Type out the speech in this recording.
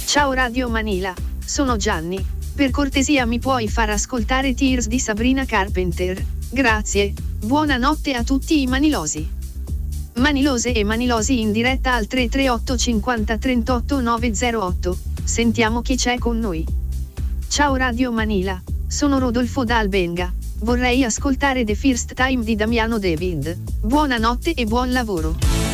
Ciao Radio Manila, sono Gianni. Per cortesia mi puoi far ascoltare Tears di Sabrina Carpenter? Grazie. Buonanotte a tutti i manilosi. Manilose e manilosi in diretta al 338 50 38 908. Sentiamo chi c'è con noi. Ciao Radio Manila, sono Rodolfo da Albenga. Vorrei ascoltare The First Time di Damiano David. Buonanotte e buon lavoro.